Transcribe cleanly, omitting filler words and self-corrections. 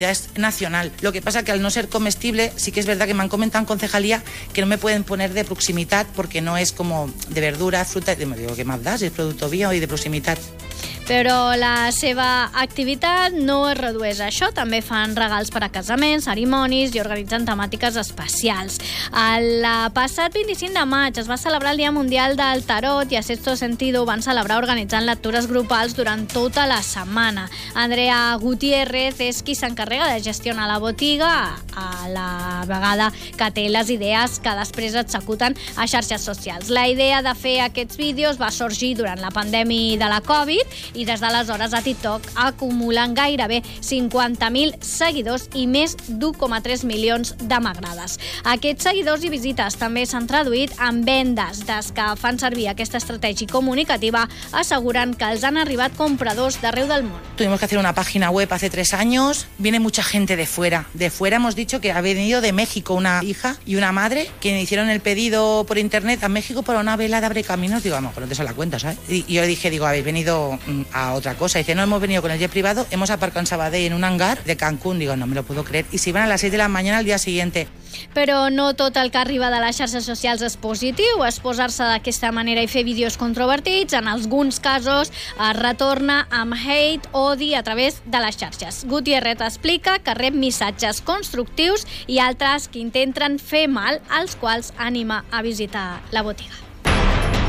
es nacional. Lo que pasa que al no ser comestible, sí que es verdad que me han comentado en concejalía que no me pueden poner de proximitat porque no es como de verdura, fruta. Y me digo, ¿qué más da? Si es producto bio y de proximitat. Però la seva activitat no es redueix a això. També fan regals per a casaments, cerimònies i organitzen temàtiques especials. El passat 25 de maig es va celebrar el Dia Mundial del Tarot i a Sexto Sentido van celebrar organitzant lectures grupals durant tota la setmana. Andrea Gutiérrez és qui s'encarrega de gestionar la botiga, a la vegada que té les idees que després executen a xarxes socials. La idea de fer aquests vídeos va sorgir durant la pandèmia de la Covid i des d'aleshores a TikTok acumulen gairebé 50.000 seguidors i més d'1,3 milions de m'agrades. Aquests seguidors i visites també s'han traduït en vendes. Des que fan servir aquesta estratègia comunicativa, asseguren que els han arribat compradors d'arreu del món. Tuvimos que hacer una página web hace 3 años. Viene mucha gente de fuera. De fuera hemos dicho que ha venido de México una hija y una madre que me hicieron el pedido por internet a México para una vela de abrecaminos. Digo, a lo mejor no te sale la cuenta, ¿sabes? Y yo dije, habéis venido a otra cosa. Dice, no, hemos venido con el jet privado, hemos aparcado en Sabadell en un hangar de Cancún. Digo, no me lo puedo creer. Y se iban a las 6 de la mañana al día siguiente. Però no tot el que arriba de les xarxes socials és positiu. Exposar-se d'aquesta manera i fer vídeos controvertits, en alguns casos es retorna amb hate, odi a través de les xarxes. Gutiérrez explica que rep missatges constructius i altres que intenten fer mal, als quals anima a visitar la botiga.